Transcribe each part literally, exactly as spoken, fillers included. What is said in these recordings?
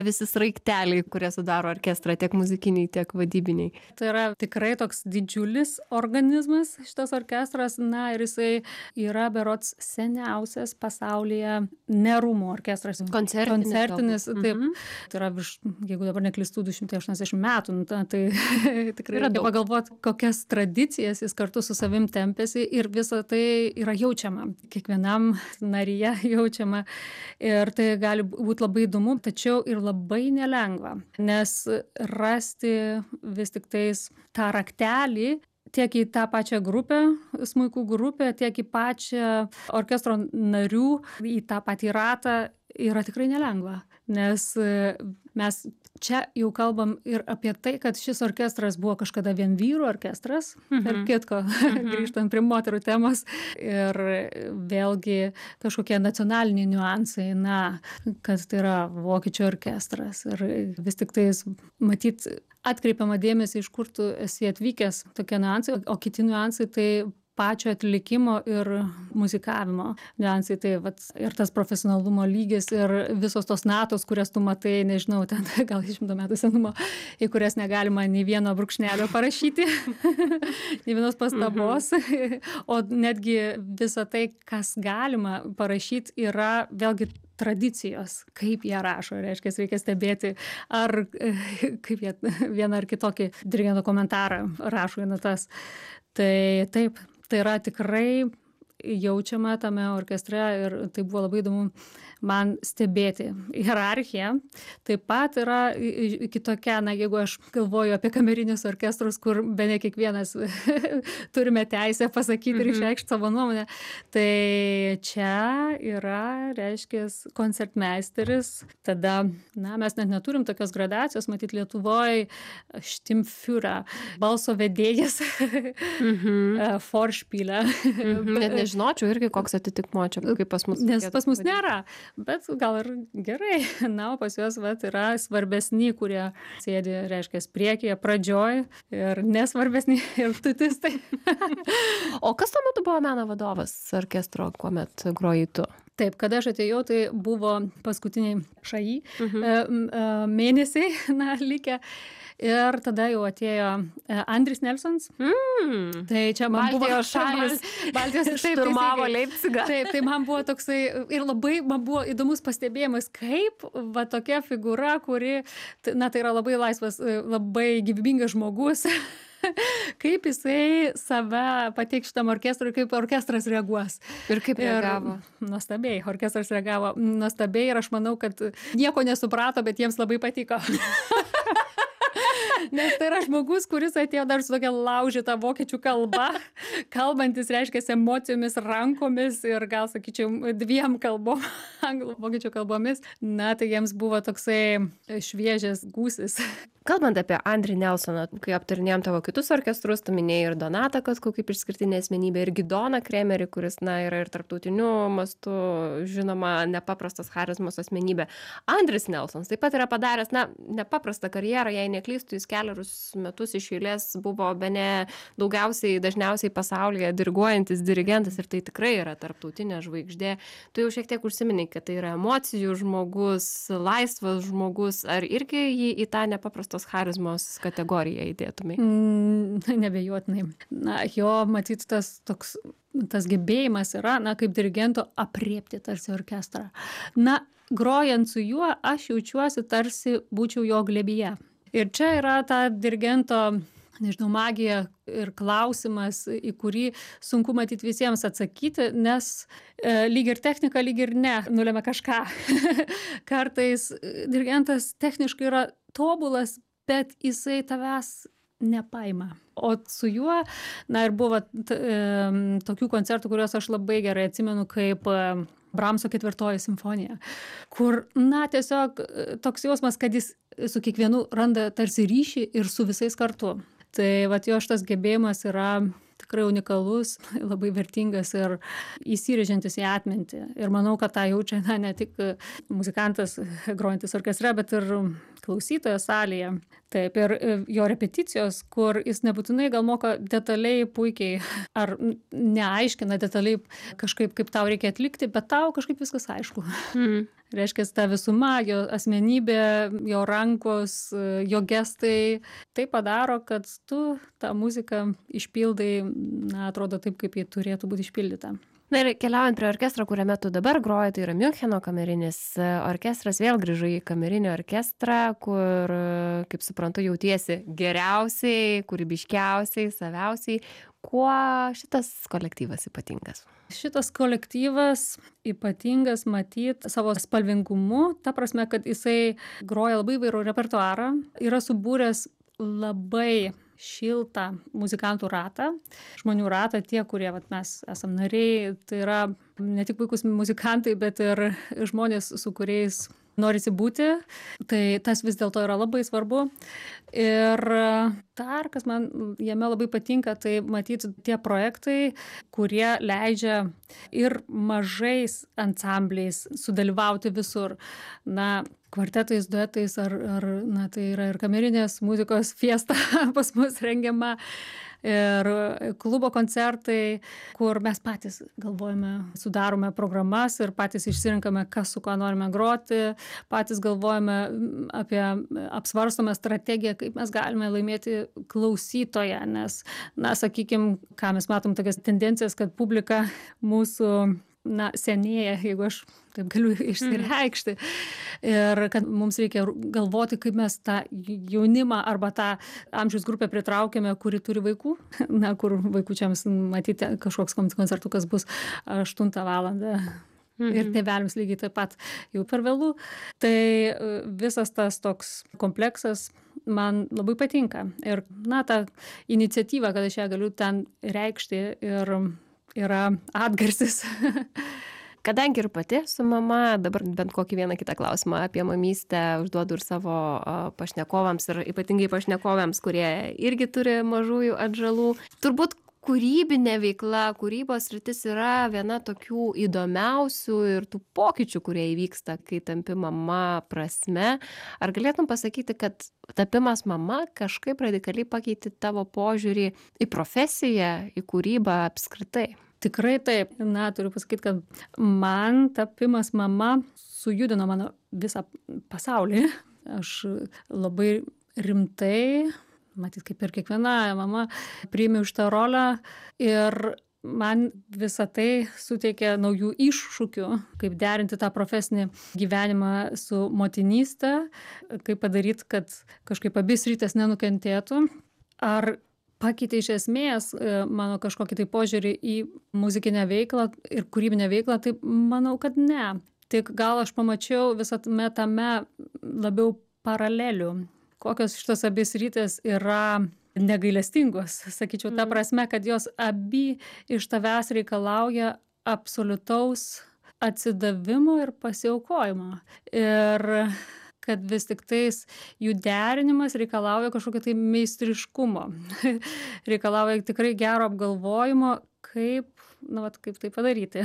visi sraigteliai, kurie sudaro orkestrą, tiek muzikiniai, tiek vadybiniai. Tai yra tikrai toks didžiulis organizmas šitas orkestras, na ir jisai yra berods seniausias pasaulyje ne rūmų orkestras. Koncertinis. Koncertinis, galbūt. taip. Mhm. Tai yra virš, jeigu dabar neklistų, du šimtai aštuoniasdešimt metų, nu, ta- tai tikrai Yra reikia daug. pagalvoti, kokias tradicijas jis kartu su savim tempėsi ir visa tai yra jaučiama. Kiekvienam naryje jaučiama ir tai gali būti labai įdomu, tačiau ir labai nelengva, nes rasti vis tik tais tą raktelį tiek į tą pačią grupę, smuikų grupę, tiek į pačią orkestro narių, į tą patį ratą yra tikrai nelengva, nes e, mes čia jau kalbam ir apie tai, kad šis orkestras buvo kažkada vien vyrų orkestras, Mhm. tarp kitko, grįžtant prie moterų temos, ir vėlgi kažkokie nacionaliniai niuansai, na, kad tai yra vokiečių orkestras ir vis tik tais matyt atkreipiama dėmesį, iš kur tu esi atvykęs, tokie niuansai, o kiti niuansai tai pačio atlikimo ir muzikavimo niuansai, tai vat, ir tas profesionalumo lygis ir visos tos natos, kurias tu matai, nežinau, ten gal šimto metų senumo, į kurias negalima nei vieno brūkšnelio parašyti, nei vienos pastabos, o netgi visa tai, kas galima parašyti, yra vėlgi tradicijos, kaip jie rašo, reiškia, reikia stebėti, ar e, kaip jie vieną ar kitokį dirigento komentarą rašo į natas. Tai taip, tai yra tikrai jaučiama tame orkestre ir tai buvo labai įdomu man stebėti. Hierarchija taip pat yra i- i- kitokia, na jeigu aš galvoju apie kamerinius orkestrus, kur bene kiekvienas turime teisę pasakyti ir išreikšti savo nuomonę, tai čia yra, reiškia, koncertmeisteris, tada, na, mes net neturim tokios gradacijos, matyt, Lietuvoje Stimmführer, balso vedėjas, Mhm. Foršpylė. Mhm. Net nežinočiau irgi, koks atitikmuo čia, kaip pas mus. Nes reikėtų pas mus vadinti. nėra, bet gal ir gerai. Na, o pas juos vat, yra svarbesni, kurie sėdi, reiškia, priekyje, pradžioj ir nesvarbesni ir tutistai. O kas tuo metu buvo meno vadovas orkestro, kuomet groji tu? Taip, kada aš atėjau, tai buvo paskutiniai šai Mhm. e, m, e, mėnesiai, na, likę. Ir tada jau atėjo e, Andris Nelsons. Mm. Tai čia man buvo Baltijos šalys Baltijos taip, šturmavo teisingai. Leipzigą. Taip, tai man buvo toksai ir labai man buvo įdomus pastebėjimas, kaip va tokia figūra, kuri, t- na tai yra labai laisvas, e, labai gyvybingas žmogus, kaip jisai save pateiks šitam orkestrui, kaip orkestras reaguos. Ir kaip reagavo? Ir nuostabiai, orkestras reagavo nuostabiai ir aš manau, kad nieko nesuprato, bet jiems labai patiko. Nes tai yra žmogus, kuris atėjo dar su tokia laužyta vokiečių kalba, kalbantis, reiškia, emocijomis, rankomis ir gal, sakyčiau, dviem kalbom, anglų, vokiečių kalbomis. Na, tai jiems buvo toksai šviežias gūsis. Kalbant apie Andrį Nelsoną, kai aptarinėjom tavo kitus orkestrus, tu minėjai ir Donatą Katkų kaip išskirtinė asmenybė, ir Gidoną Kremerį, kuris, na, yra ir tarptautiniu mastu žinoma nepaprastas charizmos asmenybė. Andris Nelsons taip pat yra padaręs, na, nepaprastą karjerą, jei neklystu, jis keliarius metus iš eilės buvo bene daugiausiai, dažniausiai pasaulyje diriguojantis dirigentas ir tai tikrai yra tarptautinė žvaigždė. Tu jau šiek tiek užsiminei, kad tai yra emocijų žmogus, laisvas žmogus, ar irgi jį į tą nepaprastą tos charizmos kategoriją įdėtumai? Mm, nebejotinai. Na, jo, matyt, tas toks, tas gebėjimas yra, na, kaip dirigento apriepti tarsi orkestrą. Na, grojant su juo, aš jaučiuosi tarsi būčiau jo glėbyje. Ir čia yra ta dirigento, nežinau, magija ir klausimas, į kurį sunku matyti visiems atsakyti, nes e, lyg ir technika, lyg ir ne, nulėmė kažką. Kartais e, dirigentas techniškai yra tobulas, bet jisai tavęs nepaima. O su juo, na ir buvo t, e, tokių koncertų, kuriuos aš labai gerai atsimenu, kaip e, Bramso ketvirtoji simfonija, kur, na, tiesiog e, toks jausmas, kad jis su kiekvienu randa tarsi ryšį ir su visais kartu. Tai vat jo šitas gebėjimas yra tikrai unikalus, labai vertingas ir įsirėžiantis į atmintį. Ir manau, kad tą jaučia na, ne tik muzikantas grojantis orkestre, bet ir klausytojas salėje. Taip, ir jo repeticijos, kur jis nebūtinai gal moka detaliai puikiai ar neaiškina detaliai kažkaip, kaip tau reikia atlikti, bet tau kažkaip viskas aišku. Mm. Reiškia, ta visuma, jo asmenybė, jo rankos, jo gestai, tai padaro, kad tu tą muziką išpildai, na, atrodo taip, kaip ji turėtų būti išpildyta. Na ir keliaujant prie orkestro, kuriame tu dabar groji, tai yra Miuncheno kamerinis orkestras, vėl grįžai į kamerinį orkestrą, kur, kaip suprantu, jautiesi geriausiai, kūrybiškiausiai, saviausiai. Kuo šitas kolektyvas ypatingas? Šitas kolektyvas ypatingas matyt savo spalvingumu, ta prasme, kad jisai groja labai įvairų repertuarą, yra subūręs labai šiltą muzikantų ratą, žmonių ratą, tie, kurie vat, mes esam nariai, tai yra ne tik puikus muzikantai, bet ir žmonės, su kuriais norisi būti, tai tas vis dėlto yra labai svarbu. Ir dar, kas man jame labai patinka, tai matyti tie projektai, kurie leidžia ir mažais ansambliais sudalyvauti visur. Na, kvartetais, duetais, ar, ar na, tai yra ir kamerinės muzikos fiesta pas mus rengiama, ir klubo koncertai, kur mes patys galvojame, sudarome programas ir patys išsirinkame, kas su kuo norime groti, patys galvojame apie, apsvarstome strategiją, kaip mes galime laimėti klausytoją, nes, na, sakykime, ką mes matom tokias tendencijas, kad publika mūsų, na, senėja, jeigu aš taip galiu išsireikšti. Ir kad mums reikia galvoti, kaip mes tą jaunimą arba tą amžiaus grupę pritraukiame, kuri turi vaikų, na, kur vaikučiams matyti kažkoks koncertukas bus aštuntą valandą. Mhm. Ir tėveliams lygiai taip pat jau per vėlų. Tai visas tas toks kompleksas man labai patinka. Ir, na, ta iniciatyva, kad aš ją galiu ten reikšti, ir yra atgarsis. Kadangi ir pati su mama, dabar bent kokį vieną kitą klausimą apie mamystę užduodu ir savo pašnekovams, ir ypatingai pašnekovams, kurie irgi turi mažųjų atžalų. Turbūt kūrybinė veikla, kūrybos sritis yra viena tokių įdomiausių ir tų pokyčių, kurie įvyksta, kai tampi mama prasme. Ar galėtum pasakyti, kad tapimas mama kažkaip radikaliai pakeitė tavo požiūrį į profesiją, į kūrybą apskritai? Tikrai taip. Na, turiu pasakyti, kad man tapimas mama sujudino mano visą pasaulį. Aš labai rimtai, matyt, kaip ir kiekviena mama, priėmiau šitą rolę ir man visą tai suteikė naujų iššūkių, kaip derinti tą profesinį gyvenimą su motinystė, kaip padaryti, kad kažkaip abi sritys nenukentėtų. Ar pakeitė iš esmės mano kažkokį tai požiūrį į muzikinę veiklą ir kūrybinę veiklą, tai manau, kad ne. Tik gal aš pamačiau visame tame labiau paralelių, kokios šitos abi sritys yra negailestingos. Sakyčiau, ta prasme, kad jos abi iš tavęs reikalauja absoliutaus atsidavimo ir pasiaukojimo. Ir kad vis tik tais jų derinimas reikalauja kažkokio tai meistriškumo. Reikalauja tikrai gero apgalvojimo, kaip, na, vat, kaip tai padaryti.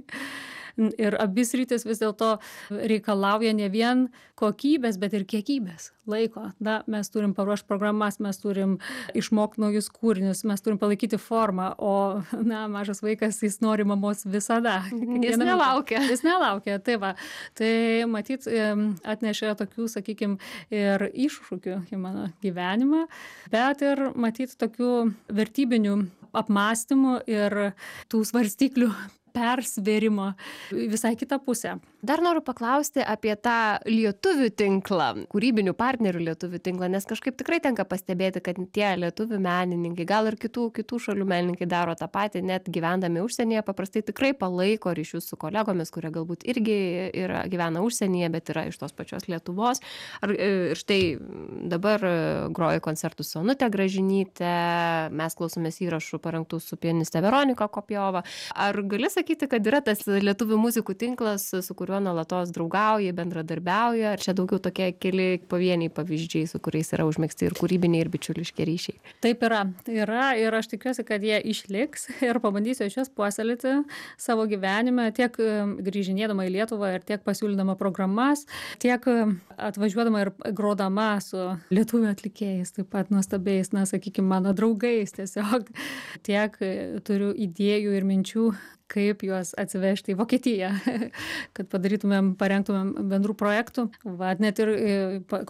Ir abi sritys vis dėlto reikalauja ne vien kokybės, bet ir kiekybės laiko. Na, mes turim paruošti programas, mes turim išmokti naujus kūrinius, mes turim palaikyti formą, o, na, mažas vaikas, jis nori mamos visada. Jis nelaukia. Jis nelaukia, tai va. Tai matyt, atnešė tokių, sakykime, ir iššūkių į mano gyvenimą, bet ir matyt tokių vertybinių apmąstymų ir tų svarstyklių persvėrimo visai kitą pusę. Dar noriu paklausti apie tą lietuvių tinklą, kūrybinių partnerių lietuvių tinklą, nes kažkaip tikrai tenka pastebėti, kad tie lietuvių menininkai, gal ir kitų, kitų šalių menininkai daro tą patį, net gyvendami užsienyje, paprastai tikrai palaiko ryšius su kolegomis, kurie galbūt irgi yra, gyvena užsienyje, bet yra iš tos pačios Lietuvos. Ar, ir štai dabar groju koncertų su Onute Gražinyte, mes klausomės įrašų parengtų su pianiste Veronika Kopjova. Ar gali sakyti, kad yra tas lietuvių muzikų tinklas, su kuriuo kuriuo nuolatos draugauji, bendradarbiauji, ar čia daugiau tokie keli pavieniai pavyzdžiai, su kuriais yra užmegzti ir kūrybiniai, ir bičiuliški ryšiai? Taip yra. Yra ir aš tikiuosi, kad jie išliks ir pabandysiu aš juos puoselėti savo gyvenime, tiek grįžinėdama į Lietuvą ir tiek pasiūlydama programas, tiek atvažiuodama ir grodama su lietuvių atlikėjais, taip pat nuostabiais, na, sakykime, mano draugais tiesiog. Tiek turiu idėjų ir minčių, kaip juos atsivežti į Vokietiją, kad padarytumėm, parengtumėm bendrų projektų. Va, net ir